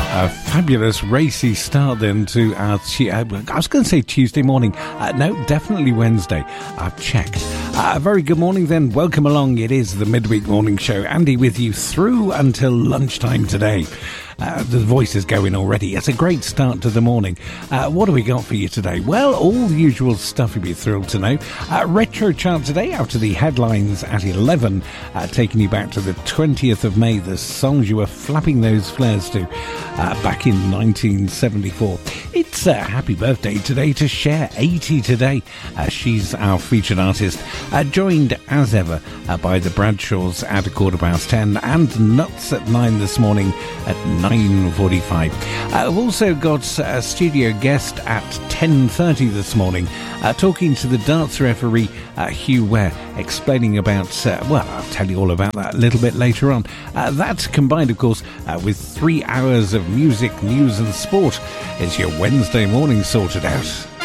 A fabulous racy start then to our, I was going to say Tuesday morning. No, definitely Wednesday. I've checked. A very good morning then. Welcome along. It is the Midweek Morning Show. Andy with you through until lunchtime today. The voice is going already. It's a great start to the morning. What do we got for you today? Well, all the usual stuff you'll be thrilled to know. Retro chart today after the headlines at 11, taking you back to the 20th of May, the songs you were flapping those flares to back in 1974. It's a happy birthday today to Cher, 80 today. She's our featured artist, joined as ever by the Bradshaws at 10:15 and Nuts at 9 this morning at 9:45. I've also got a studio guest at 10:30 this morning, talking to the darts referee Hugh Ware, explaining about, well, I'll tell you all about that a little bit later on. That combined, of course, with 3 hours of music, news and sport is your Wednesday morning sorted out.